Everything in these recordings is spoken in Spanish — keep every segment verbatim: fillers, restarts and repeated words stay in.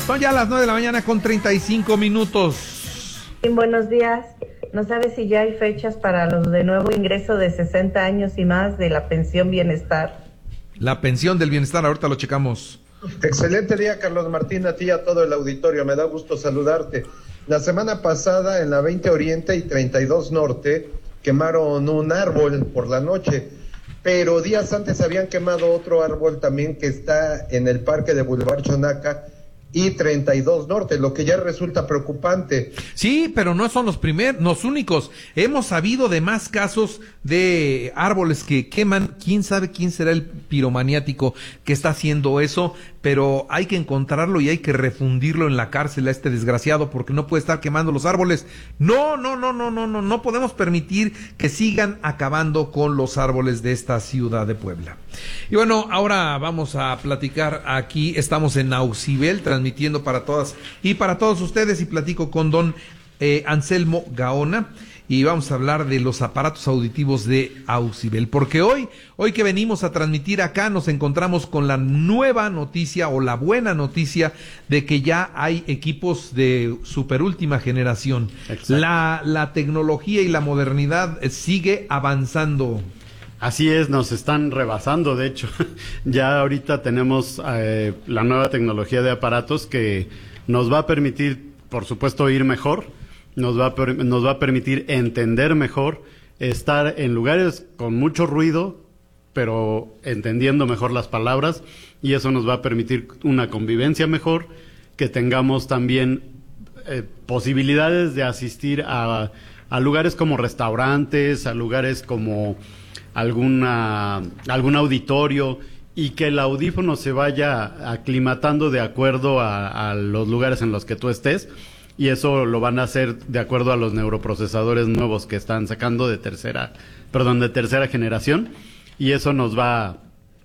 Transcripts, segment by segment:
Son ya las nueve de la mañana con treinta y cinco minutos. Buenos días. ¿No sabes si ya hay fechas para los de nuevo ingreso de sesenta años y más de la pensión bienestar? La pensión del bienestar, ahorita lo checamos. Excelente día, Carlos Martín, a ti y a todo el auditorio, me da gusto saludarte. La semana pasada en la veinte Oriente y treinta y dos Norte quemaron un árbol por la noche, pero días antes habían quemado otro árbol también que está en el parque de Boulevard Chonaca y treinta y dos Norte, lo que ya resulta preocupante. Sí, pero no son los primeros, los únicos. Hemos sabido de más casos de árboles que queman. Quién sabe quién será el piromaniático que está haciendo eso, pero hay que encontrarlo y hay que refundirlo en la cárcel a este desgraciado, porque no puede estar quemando los árboles. No, no, no, no, no, no, no podemos permitir que sigan acabando con los árboles de esta ciudad de Puebla. Y bueno, ahora vamos a platicar aquí, estamos en Auxibel, transmitiendo para todas y para todos ustedes, y platico con don eh, Anselmo Gaona, y vamos a hablar de los aparatos auditivos de Auxibel, porque hoy, hoy que venimos a transmitir acá, nos encontramos con la nueva noticia o la buena noticia de que ya hay equipos de superúltima generación. La, la tecnología y la modernidad sigue avanzando. Así es, nos están rebasando, de hecho. Ya ahorita tenemos eh, la nueva tecnología de aparatos que nos va a permitir, por supuesto, oír mejor, nos va a, per- nos va a permitir entender mejor, estar en lugares con mucho ruido, pero entendiendo mejor las palabras, y eso nos va a permitir una convivencia mejor, que tengamos también eh, posibilidades de asistir a, a lugares como restaurantes, a lugares como alguna algún auditorio, y que el audífono se vaya aclimatando de acuerdo a, a los lugares en los que tú estés, y eso lo van a hacer de acuerdo a los neuroprocesadores nuevos que están sacando de tercera, perdón, de tercera generación, y eso nos va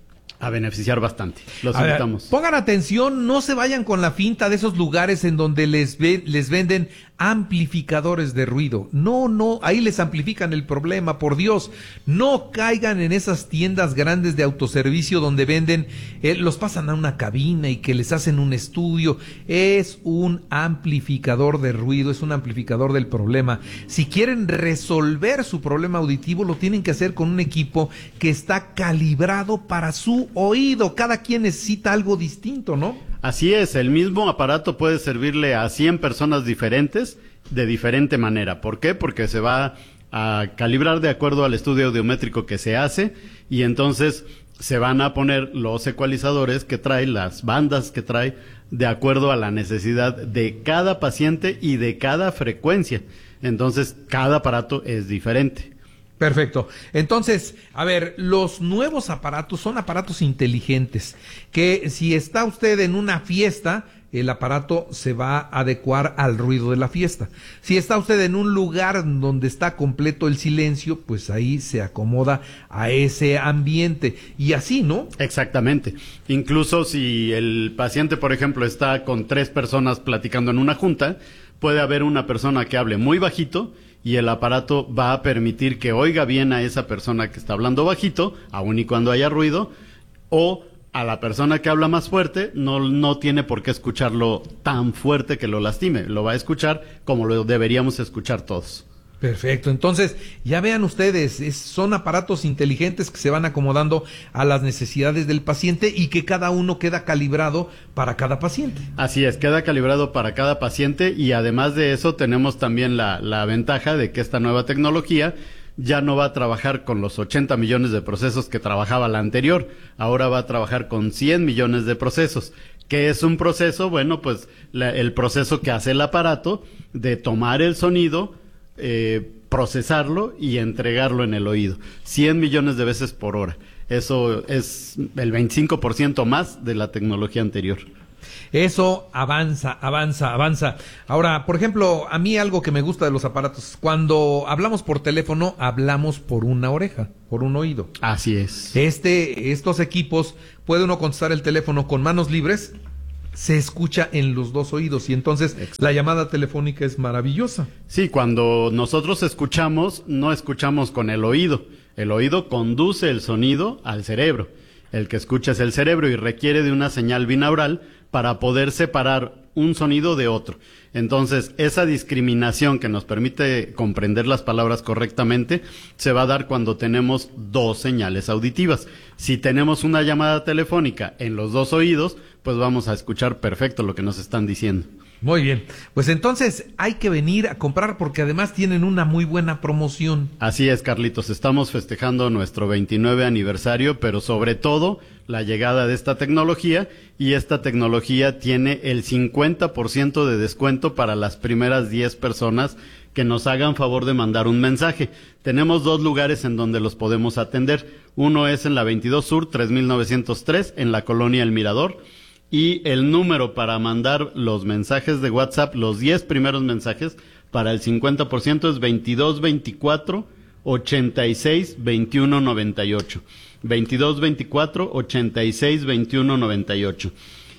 a beneficiar bastante. Los A ver, invitamos. pongan atención, no se vayan con la finta de esos lugares en donde les ve, les venden amplificadores de ruido. No, no, ahí les amplifican el problema, por Dios. No caigan en esas tiendas grandes de autoservicio donde venden, eh, los pasan a una cabina y que les hacen un estudio. Es un amplificador de ruido, es un amplificador del problema. Si quieren resolver su problema auditivo, lo tienen que hacer con un equipo que está calibrado para su oído. Cada quien necesita algo distinto, ¿no? Así es, el mismo aparato puede servirle a cien personas diferentes de diferente manera. ¿Por qué? Porque se va a calibrar de acuerdo al estudio audiométrico que se hace, y entonces se van a poner los ecualizadores que trae, las bandas que trae, de acuerdo a la necesidad de cada paciente y de cada frecuencia. Entonces, cada aparato es diferente. Perfecto. Entonces, a ver, los nuevos aparatos son aparatos inteligentes, que si está usted en una fiesta, el aparato se va a adecuar al ruido de la fiesta. Si está usted en un lugar donde está completo el silencio, pues ahí se acomoda a ese ambiente. Y así, ¿no? Exactamente. Incluso si el paciente, por ejemplo, está con tres personas platicando en una junta, puede haber una persona que hable muy bajito, y el aparato va a permitir que oiga bien a esa persona que está hablando bajito, aun y cuando haya ruido, o a la persona que habla más fuerte, no, no tiene por qué escucharlo tan fuerte que lo lastime, lo va a escuchar como lo deberíamos escuchar todos. Perfecto, entonces ya vean ustedes, es, son aparatos inteligentes que se van acomodando a las necesidades del paciente y que cada uno queda calibrado para cada paciente. Así es, queda calibrado para cada paciente, y además de eso tenemos también la, la ventaja de que esta nueva tecnología ya no va a trabajar con los ochenta millones de procesos que trabajaba la anterior, ahora va a trabajar con cien millones de procesos. ¿Qué es un proceso? Bueno, pues la, el proceso que hace el aparato de tomar el sonido, Eh, procesarlo y entregarlo en el oído, cien millones de veces por hora. Eso es el veinticinco por ciento más de la tecnología anterior. Eso avanza, avanza, avanza. Ahora, por ejemplo, a mí algo que me gusta de los aparatos, cuando hablamos por teléfono, hablamos por una oreja, por un oído. Así es. Este, estos equipos, puede uno contestar el teléfono con manos libres, se escucha en los dos oídos, y entonces Exacto. La llamada telefónica es maravillosa. Sí, cuando nosotros escuchamos, no escuchamos con el oído. El oído conduce el sonido al cerebro. El que escucha es el cerebro y requiere de una señal binaural para poder separar un sonido de otro. Entonces, esa discriminación que nos permite comprender las palabras correctamente se va a dar cuando tenemos dos señales auditivas. Si tenemos una llamada telefónica en los dos oídos, pues vamos a escuchar perfecto lo que nos están diciendo. Muy bien, pues entonces hay que venir a comprar porque además tienen una muy buena promoción. Así es, Carlitos, estamos festejando nuestro veintinueve aniversario, pero sobre todo la llegada de esta tecnología, y esta tecnología tiene el cincuenta por ciento de descuento para las primeras diez personas que nos hagan favor de mandar un mensaje. Tenemos dos lugares en donde los podemos atender. Uno es en la veintidós Sur, tres mil novecientos tres, en la colonia El Mirador. Y el número para mandar los mensajes de WhatsApp, los diez primeros mensajes, para el cincuenta por ciento es veintidós veinticuatro ochenta y seis veintiuno noventa y ocho. veintidós veinticuatro ochenta y seis veintiuno noventa y ocho.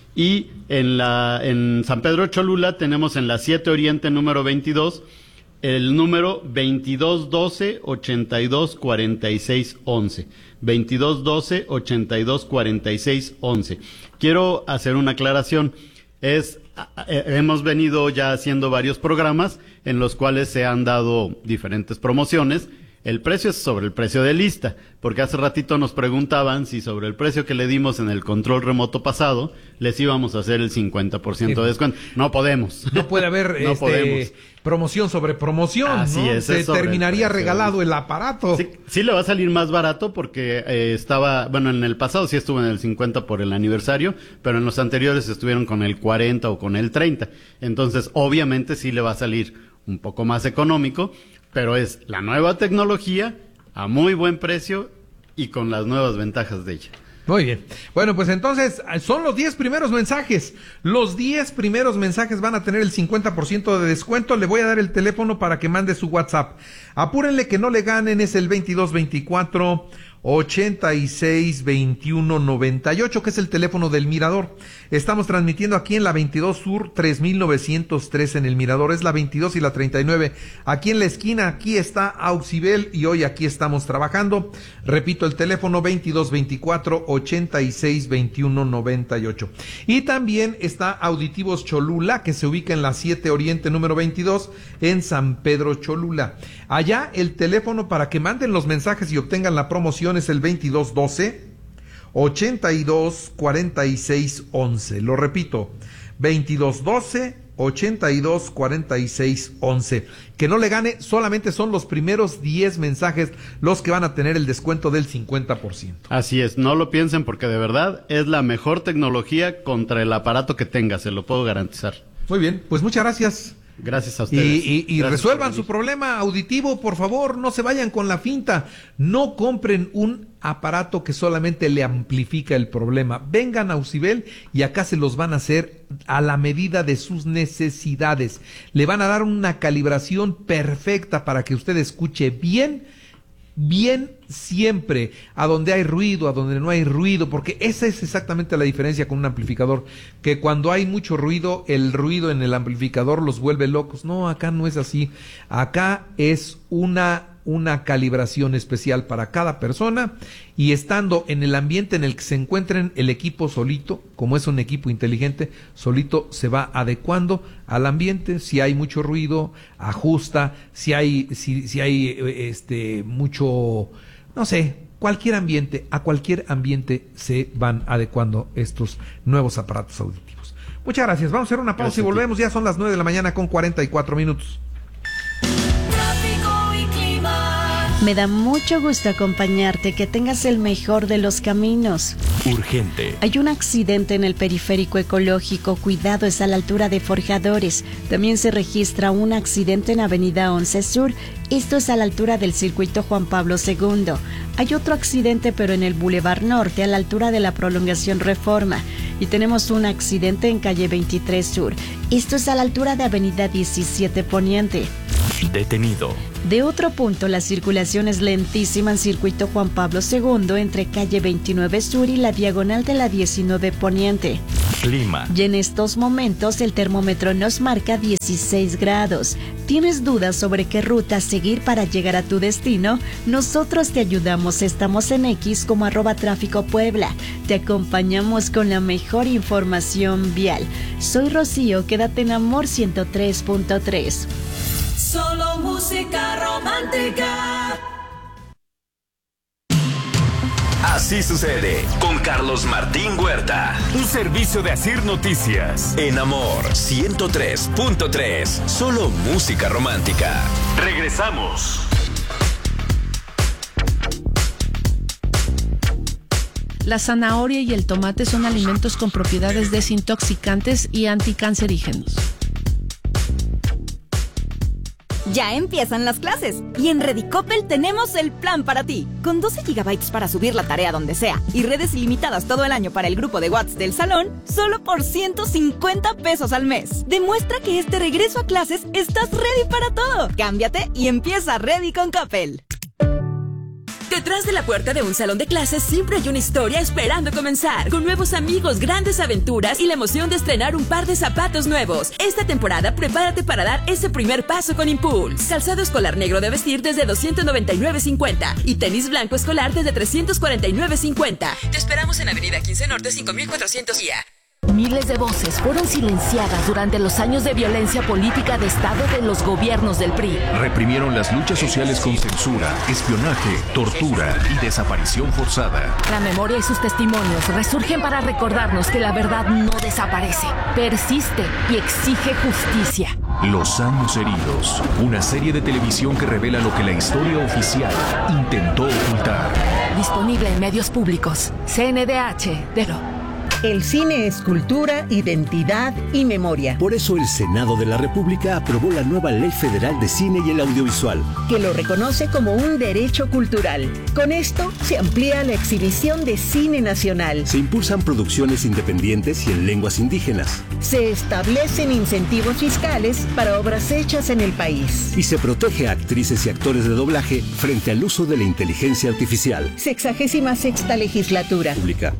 Y en la en San Pedro Cholula tenemos en la siete Oriente número veintidós el número veintidós doce ochenta y dos cuarenta y seis once. veintidós doce ochenta y dos cuarenta y seis once. Quiero hacer una aclaración. Es eh, hemos venido ya haciendo varios programas en los cuales se han dado diferentes promociones. El precio es sobre el precio de lista, porque hace ratito nos preguntaban si sobre el precio que le dimos en el control remoto pasado les íbamos a hacer el cincuenta por ciento sí. de descuento. No podemos. No puede haber no este, podemos. promoción sobre promoción. Así ¿no? es. Se es sobre terminaría el regalado el aparato. Sí, sí le va a salir más barato porque eh, estaba, bueno, en el pasado sí estuvo en el cincuenta por el aniversario, pero en los anteriores estuvieron con el cuarenta o con el treinta. Entonces, obviamente sí le va a salir un poco más económico, pero es la nueva tecnología a muy buen precio y con las nuevas ventajas de ella. Muy bien. Bueno, pues entonces son los diez primeros mensajes. Los diez primeros mensajes van a tener el cincuenta por ciento de descuento. Le voy a dar el teléfono para que mande su WhatsApp. Apúrenle que no le ganen, es el veintidós veinticuatro ochenta y seis veintiuno noventa y ocho, que es el teléfono del Mirador. Estamos transmitiendo aquí en la veintidós Sur, tres mil novecientos tres en el Mirador. Es la veintidós y la treinta y nueve. Aquí en la esquina, aquí está Auxibel y hoy aquí estamos trabajando. Repito, el teléfono veintidós veinticuatro ochenta y seis veintiuno noventa y ocho. Y también está Auditivos Cholula, que se ubica en la siete Oriente número veintidós en San Pedro Cholula. Allá el teléfono para que manden los mensajes y obtengan la promoción es el veintidós doce ochenta y dos cuarenta y seis once. Lo repito, veintidós doce ochenta y dos cuarenta y seis once. Que no le gane, solamente son los primeros diez mensajes los que van a tener el descuento del cincuenta por ciento. Así es, no lo piensen porque de verdad es la mejor tecnología contra el aparato que tenga, se lo puedo garantizar. Muy bien, pues muchas gracias. Gracias a ustedes. Y, y, y resuelvan su por problema auditivo, por favor, no se vayan con la finta. No compren un aparato que solamente le amplifica el problema. Vengan a Auxibel y acá se los van a hacer a la medida de sus necesidades. Le van a dar una calibración perfecta para que usted escuche bien, bien siempre, a donde hay ruido, a donde no hay ruido, porque esa es exactamente la diferencia con un amplificador, que cuando hay mucho ruido, el ruido en el amplificador los vuelve locos. No, acá no es así. Acá es una una calibración especial para cada persona, y estando en el ambiente en el que se encuentren, el equipo solito, como es un equipo inteligente, solito se va adecuando al ambiente. Si hay mucho ruido, ajusta. Si hay si, si hay este mucho, no sé, cualquier ambiente, a cualquier ambiente se van adecuando estos nuevos aparatos auditivos. Muchas gracias. Vamos a hacer una pausa gracias y volvemos. Ya son las nueve de la mañana con cuarenta y cuatro minutos. Me da mucho gusto acompañarte, que tengas el mejor de los caminos. Urgente. Hay un accidente en el periférico ecológico, cuidado, es a la altura de Forjadores. También se registra un accidente en Avenida once Sur, esto es a la altura del circuito Juan Pablo segundo. Hay otro accidente pero en el Boulevard Norte, a la altura de la prolongación Reforma. Y tenemos un accidente en calle veintitrés Sur, esto es a la altura de Avenida diecisiete Poniente. Detenido. De otro punto, la circulación es lentísima en circuito Juan Pablo segundo entre calle veintinueve Sur y la diagonal de la diecinueve Poniente. Clima. Y en estos momentos el termómetro nos marca dieciséis grados. ¿Tienes dudas sobre qué ruta seguir para llegar a tu destino? Nosotros te ayudamos. Estamos en X como arroba tráfico Puebla. Te acompañamos con la mejor información vial. Soy Rocío, quédate en Amor ciento tres punto tres. Solo música romántica. Así sucede con Carlos Martín Huerta. Un servicio de Asir Noticias. En Amor ciento tres punto tres. Solo música romántica. Regresamos. La zanahoria y el tomate son alimentos con propiedades desintoxicantes y anticancerígenos. Ya empiezan las clases y en Redicopel tenemos el plan para ti. Con doce gigabytes para subir la tarea donde sea y redes ilimitadas todo el año para el grupo de WhatsApp del salón, solo por ciento cincuenta pesos al mes. Demuestra que este regreso a clases estás ready para todo. Cámbiate y empieza Ready con Coppel. Detrás de la puerta de un salón de clases siempre hay una historia esperando comenzar. Con nuevos amigos, grandes aventuras y la emoción de estrenar un par de zapatos nuevos. Esta temporada prepárate para dar ese primer paso con Impulse. Calzado escolar negro de vestir desde doscientos noventa y nueve cincuenta y tenis blanco escolar desde trescientos cuarenta y nueve cincuenta. Te esperamos en Avenida quince Norte cinco mil cuatrocientos I A. Miles de voces fueron silenciadas durante los años de violencia política de Estado de los gobiernos del P R I. Reprimieron las luchas sociales con censura, espionaje, tortura y desaparición forzada. La memoria y sus testimonios resurgen para recordarnos que la verdad no desaparece, persiste y exige justicia. Los años heridos, una serie de televisión que revela lo que la historia oficial intentó ocultar. Disponible en medios públicos. C N D H, Delo. El cine es cultura, identidad y memoria. Por eso el Senado de la República aprobó la nueva Ley Federal de Cine y el Audiovisual, que lo reconoce como un derecho cultural. Con esto se amplía la exhibición de cine nacional. Se impulsan producciones independientes y en lenguas indígenas. Se establecen incentivos fiscales para obras hechas en el país. Y se protege a actrices y actores de doblaje frente al uso de la inteligencia artificial. Sexagésima sexta legislatura. Pública.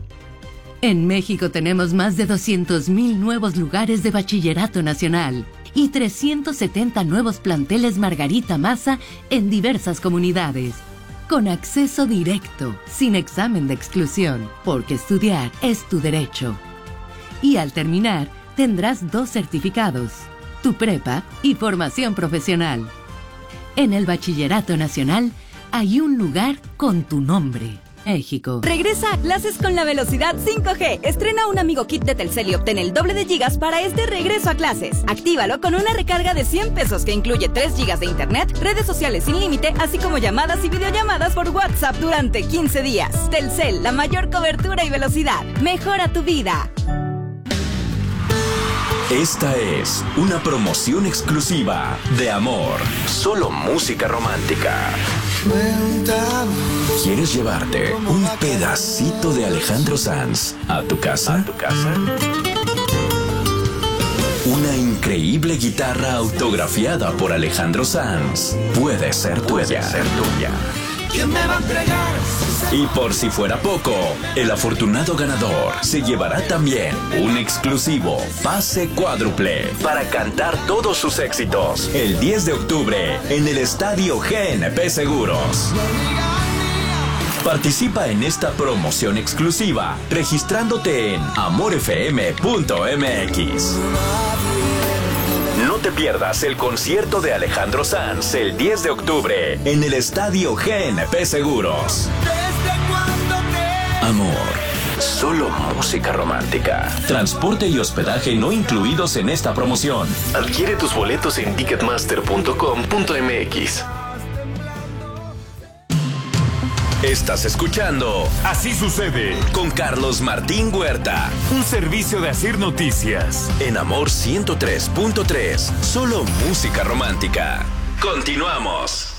En México tenemos más de doscientos mil nuevos lugares de bachillerato nacional y trescientos setenta nuevos planteles Margarita Maza en diversas comunidades. Con acceso directo, sin examen de exclusión, porque estudiar es tu derecho. Y al terminar, tendrás dos certificados, tu prepa y formación profesional. En el Bachillerato Nacional hay un lugar con tu nombre. México. Regresa a clases con la velocidad cinco G. Estrena un amigo kit de Telcel y obtén el doble de gigas para este regreso a clases. Actívalo con una recarga de cien pesos que incluye tres gigas de internet, redes sociales sin límite, así como llamadas y videollamadas por WhatsApp durante quince días. Telcel, la mayor cobertura y velocidad. Mejora tu vida. Esta es una promoción exclusiva de Amor. Solo música romántica. ¿Quieres llevarte un pedacito de Alejandro Sanz a tu casa? ¿A tu casa? Una increíble guitarra autografiada por Alejandro Sanz puede ser tuya. Puede ser tuya. ¿Quién me va a entregar? Y por si fuera poco, el afortunado ganador se llevará también un exclusivo pase cuádruple para cantar todos sus éxitos el diez de octubre en el Estadio G N P Seguros. Participa en esta promoción exclusiva registrándote en amor f m punto m x. No te pierdas el concierto de Alejandro Sanz el diez de octubre en el Estadio G N P Seguros. Amor, solo música romántica. Transporte y hospedaje no incluidos en esta promoción. Adquiere tus boletos en ticketmaster punto com punto m x. Estás escuchando Así Sucede con Carlos Martín Huerta. Un servicio de Asir Noticias. En Amor ciento tres punto tres. Solo música romántica. Continuamos.